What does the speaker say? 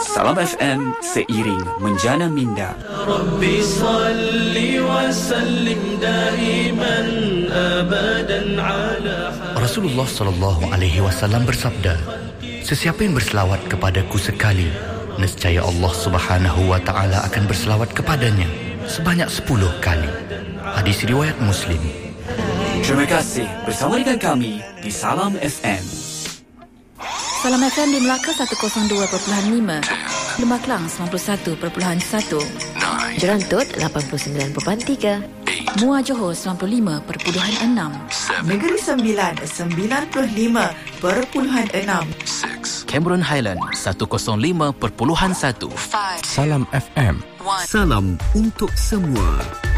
Salam FM seiring menjana minda. Rabbi salli wa sallim daiman abadan ala Rasulullah SAW bersabda, sesiapa yang berselawat kepadaku sekali, nescaya Allah Subhanahu wa Ta'ala akan berselawat kepadanya sebanyak 10 kali. Hadis riwayat Muslim. Terima kasih bersama dengan kami di Salam FM. Salam FM di Melaka 102.5, Lembah Kelang 91.1, Jerantut 89.3, Muar Johor 95.6, Negeri Sembilan 95.6, Cameron Highland 105.1. Salam FM. Salam untuk semua.